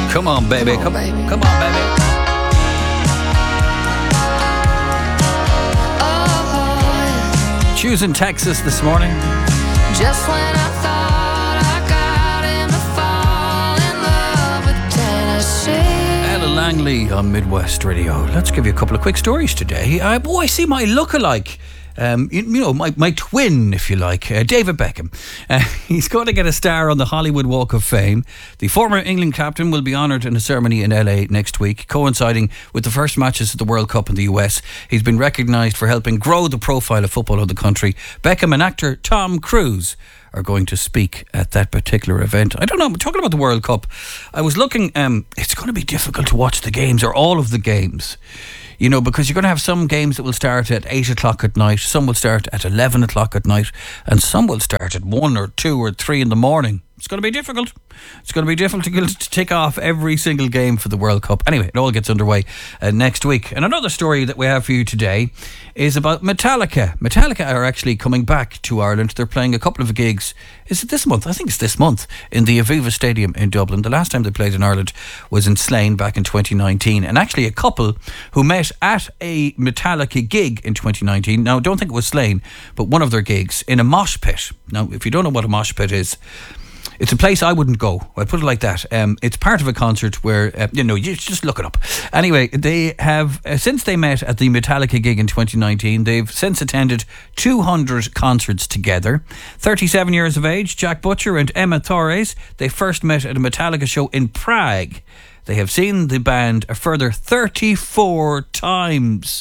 Come on, baby. Come on, baby. Choosing Texas this morning. Just when I thought I got him to fall in love with Tennessee. Ella Langley on Midwest Radio. Let's give you a couple of quick stories today. I see my lookalike. My twin, if you like, David Beckham. He's going to get a star on the Hollywood Walk of Fame. The former England captain will be honoured in a ceremony in LA next week, coinciding with the first matches of the World Cup in the US. He's been recognised for helping grow the profile of football in the country. Beckham and actor Tom Cruise are going to speak at that particular event. I don't know, we're talking about the World Cup. I was looking, it's going to be difficult to watch the games, or all of the games. You know, because you're going to have some games that will start at 8 o'clock at night, some will start at 11 o'clock at night, and some will start at 1 or 2 or 3 in the morning. It's going to be difficult. It's going to be difficult to tick off every single game for the World Cup. Anyway, it all gets underway next week. And another story that we have for you today is about Metallica. Metallica are actually coming back to Ireland. They're playing a couple of gigs. Is it this month? I think it's this month in the Aviva Stadium in Dublin. The last time they played in Ireland was in Slane back in 2019. And actually a couple who met at a Metallica gig in 2019. Now, I don't think it was Slane, but one of their gigs in a mosh pit. Now, if you don't know what a mosh pit is, it's a place I wouldn't go. I'd put it like that. It's part of a concert where, you just look it up. Anyway, they have, since they met at the Metallica gig in 2019, they've since attended 200 concerts together. 37 years of age, Jack Butcher and Emma Torres, they first met at a Metallica show in Prague. They have seen the band a further 34 times.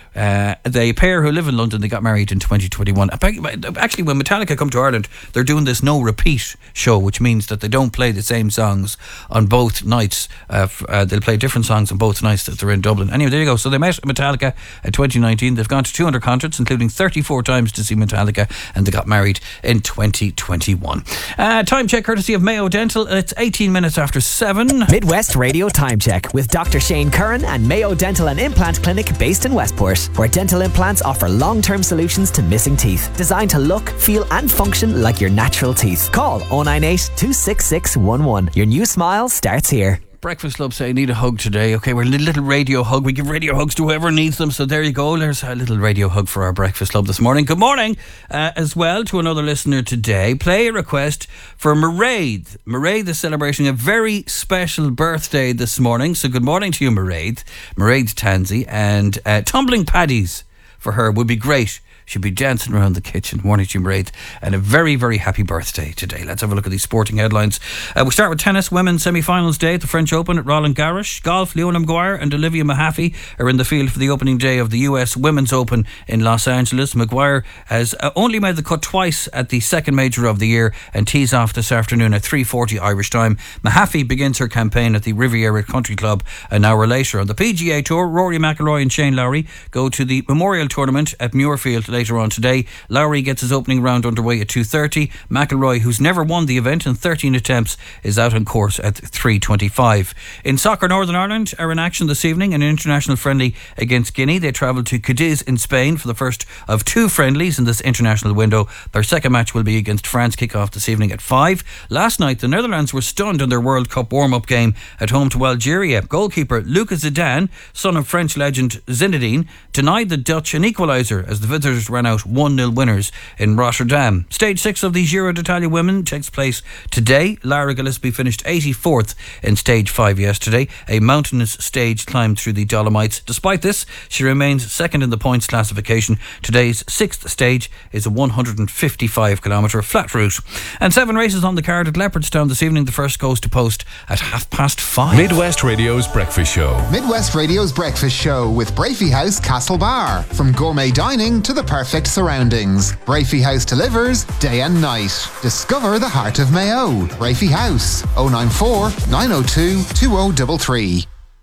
The pair who live in London, they got married in 2021. Actually, when Metallica come to Ireland, they're doing this no repeat show, which means that they don't play the same songs on both nights. They'll play different songs on both nights that they're in Dublin. Anyway, there you go. So they met Metallica in 2019. They've gone to 200 concerts, including 34 times to see Metallica, and they got married in 2021. Time check courtesy of Mayo Dental. It's 18 minutes after 7. Midwest Radio Time Check with Dr. Shane Curran and Mayo Dental and Implant Clinic based in Westport, where dental implants offer long-term solutions to missing teeth, designed to look, feel and function like your natural teeth. Call 098 266 11. Your new smile starts here. Breakfast Club say, need a hug today. Okay, we're a little radio hug. We give radio hugs to whoever needs them. So there you go. There's a little radio hug for our Breakfast Club this morning. Good morning as well to another listener today. Play a request for Mairead. Mairead is celebrating a very special birthday this morning. So good morning to you, Mairead. Mairead's Tansy. And tumbling paddies for her would be great. She'll be dancing around the kitchen. Morning to you, Mairead, and a very, very happy birthday today. Let's have a look at these sporting headlines. We start with tennis. Women's semi-finals day at the French Open at Roland Garros. Golf, Leona Maguire and Olivia Mahaffey are in the field for the opening day of the US Women's Open in Los Angeles. Maguire has only made the cut twice at the second major of the year and tees off this afternoon at 3:40 Irish time. Mahaffey begins her campaign at the Riviera Country Club an hour later. On the PGA Tour, Rory McIlroy and Shane Lowry go to the Memorial Tournament at Muirfield later on today. Lowry gets his opening round underway at 2:30. McIlroy, who's never won the event in 13 attempts, is out on course at 3:25. In soccer, Northern Ireland are in action this evening, an international friendly against Guinea. They travel to Cadiz in Spain for the first of two friendlies in this international window. Their second match will be against France, kick-off this evening at 5. Last night, the Netherlands were stunned in their World Cup warm-up game at home to Algeria. Goalkeeper Lucas Zidane, son of French legend Zinedine, denied the Dutch an equaliser as the visitors ran out 1-0 winners in Rotterdam. Stage 6 of the Giro d'Italia women takes place today. Lara Gillespie finished 84th in Stage 5 yesterday, a mountainous stage climb through the Dolomites. Despite this, she remains second in the points classification. Today's 6th stage is a 155-kilometre flat route. And 7 races on the card at Leopardstown this evening. The first goes to post at 5:30. Midwest Radio's Breakfast Show. Midwest Radio's Breakfast Show with Brafey House Castlebar. From gourmet dining to the perfect surroundings, Brafey House delivers day and night. Discover the heart of Mayo. Brafey House, 094 902 2033.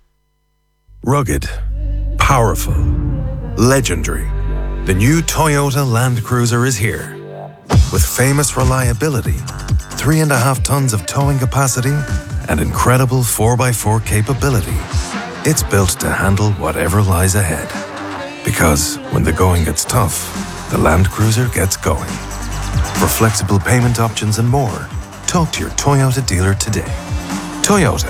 Rugged, powerful, legendary. The new Toyota Land Cruiser is here. With famous reliability, 3.5 tons of towing capacity, and incredible 4x4 capability. It's built to handle whatever lies ahead. Because when the going gets tough, the Land Cruiser gets going. For flexible payment options and more, talk to your Toyota dealer today. Toyota,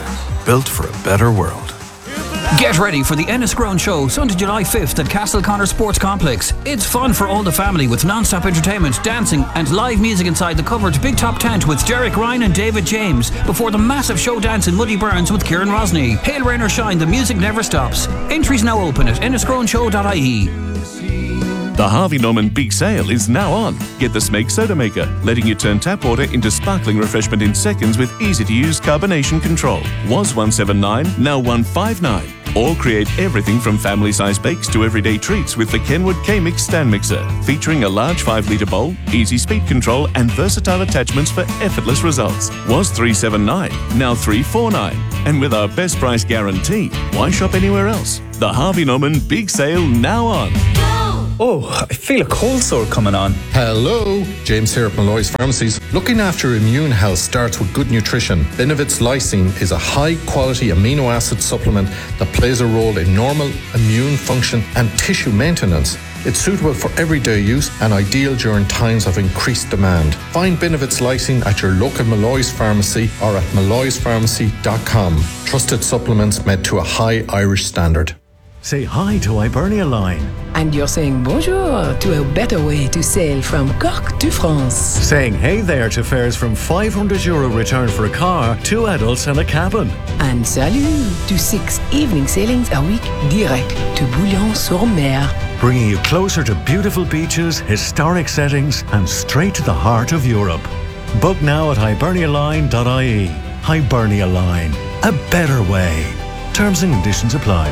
built for a better world. Get ready for the Enniscrone Show, Sunday, July 5th at Castle Connor Sports Complex. It's fun for all the family with non-stop entertainment, dancing and live music inside the covered Big Top tent with Derek Ryan and David James before the massive show dance in Muddy Burns with Kieran Rosny. Hail, rain or shine, the music never stops. Entries now open at enniscroneshow.ie. The Harvey Norman Big Sale is now on. Get the Smeg Soda Maker, letting you turn tap water into sparkling refreshment in seconds with easy-to-use carbonation control. Was $179, now $159. Or create everything from family-sized bakes to everyday treats with the Kenwood K-Mix stand mixer, featuring a large 5-litre bowl, easy speed control and versatile attachments for effortless results. Was $379, now $349. And with our best price guarantee, why shop anywhere else? The Harvey Norman Big Sale now on. Oh, I feel a cold sore coming on. Hello, James here at Malloy's Pharmacies. Looking after immune health starts with good nutrition. Benevit's lysine is a high-quality amino acid supplement that plays a role in normal immune function and tissue maintenance. It's suitable for everyday use and ideal during times of increased demand. Find Benevit's lysine at your local Malloy's Pharmacy or at malloyspharmacy.com. Trusted supplements made to a high Irish standard. Say hi to Hibernia Line. And you're saying bonjour to a better way to sail from Cork to France. Saying hey there to fares from €500 return for a car, 2 adults and a cabin. And salut to 6 evening sailings a week direct to Bouillon-sur-Mer. Bringing you closer to beautiful beaches, historic settings and straight to the heart of Europe. Book now at hibernialine.ie. Hibernia Line. A better way. Terms and conditions apply.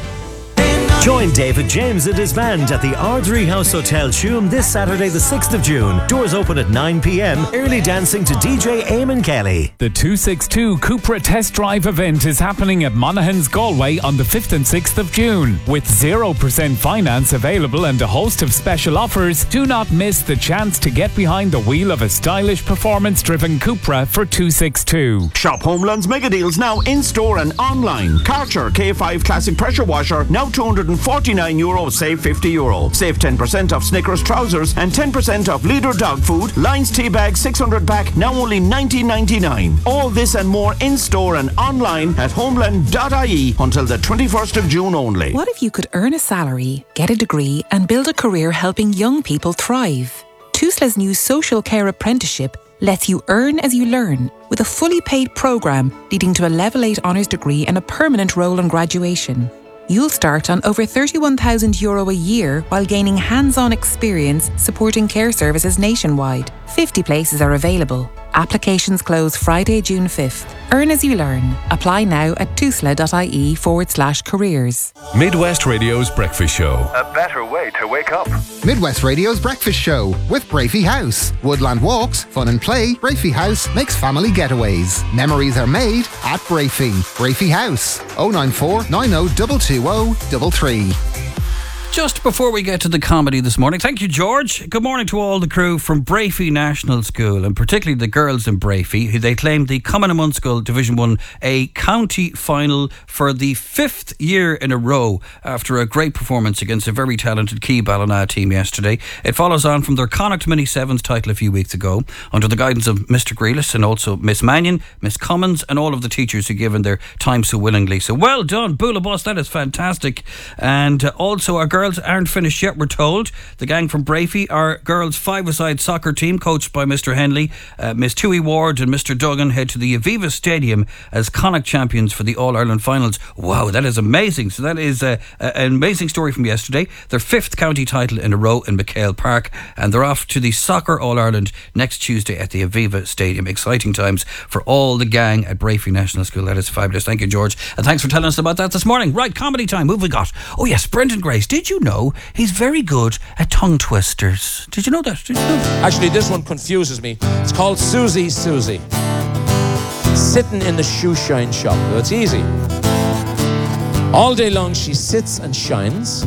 Join David James and his band at the Ardrey House Hotel, Tuam this Saturday the 6th of June. Doors open at 9 p.m. Early dancing to DJ Eamon Kelly. The 262 Cupra Test Drive event is happening at Monaghan's Galway on the 5th and 6th of June. With 0% finance available and a host of special offers, do not miss the chance to get behind the wheel of a stylish performance-driven Cupra for 262. Shop Homeland's mega deals now in-store and online. Karcher K5 Classic Pressure Washer now €249, save €50. Save 10% off Snickers trousers and 10% off Leader dog food. Lions tea bag 600 pack now only $19.99. All this and more in-store and online at homeland.ie until the 21st of June only. What if you could earn a salary, get a degree and build a career helping young people thrive? TUSLA's new social care apprenticeship lets you earn as you learn with a fully paid programme leading to a Level 8 honours degree and a permanent role on graduation. You'll start on over €31,000 a year while gaining hands-on experience supporting care services nationwide. 50 places are available. Applications close Friday, June 5th. Earn as you learn. Apply now at tusla.ie/careers. Midwest Radio's Breakfast Show. A better way to wake up. Midwest Radio's Breakfast Show with Brafey House. Woodland walks, fun and play. Brafey House makes family getaways. Memories are made at Brafey. Brafey House. 094 90 220 33. Just before we get to the comedy this morning, thank you, George. Good morning to all the crew from Brafey National School, and particularly the girls in Brafey, who they claimed the Cumann and Munskill Division 1 A county final for the 5th year in a row after a great performance against a very talented Key Ballina team yesterday. It follows on from their Connacht Mini Sevens title a few weeks ago under the guidance of Mr. Grealish and also Miss Mannion, Miss Cummins and all of the teachers who given their time so willingly. So well done, Bula Boss, that is fantastic. And also our girls aren't finished yet, we're told. The gang from Brafey, our girls five-a-side soccer team coached by Mr. Henley, Miss Tui Ward and Mr. Duggan head to the Aviva Stadium as Connacht champions for the All-Ireland finals. Wow, that is amazing. So that is an amazing story from yesterday. Their 5th county title in a row in McHale Park, and they're off to the Soccer All-Ireland next Tuesday at the Aviva Stadium. Exciting times for all the gang at Brafey National School. That is fabulous. Thank you, George, and thanks for telling us about that this morning. Right, comedy time. Who have we got? Oh yes, Brendan Grace. Did you know he's very good at tongue twisters? Did you know that? Did you know that? Actually, this one confuses me. It's called Susie. Sitting in the shoe shine shop. Well, it's easy. All day long she sits and shines.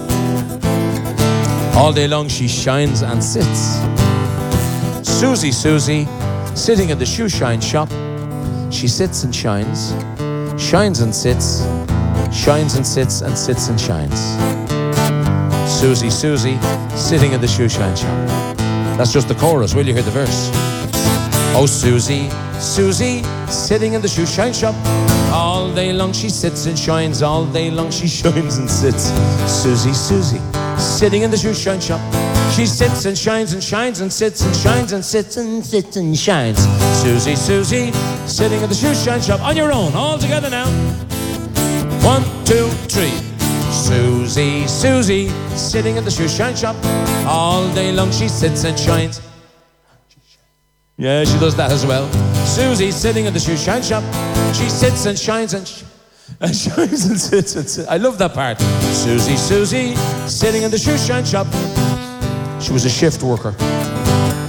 All day long she shines and sits. Susie, sitting in the shoe shine shop. She sits and shines and sits, shines and sits and sits and shines. Susie, sitting in the shoe shine shop. That's just the chorus. Will you hear the verse? Oh, Susie, sitting in the shoe shine shop. All day long she sits and shines, all day long she shines and sits. Susie, Susie, sitting in the shoe shine shop. She sits and shines and shines and sits and shines and sits and sits and shines. Susie, Susie, sitting in the shoe shine shop. On your own, all together now. 1, 2, 3. Susie, Susie, sitting in the shoe shine shop. All day long she sits and shines. Yeah, she does that as well. Susie, sitting in the shoe shine shop. She sits and shines and shines and sits and sits. I love that part. Susie, Susie, sitting in the shoe shine shop. She was a shift worker.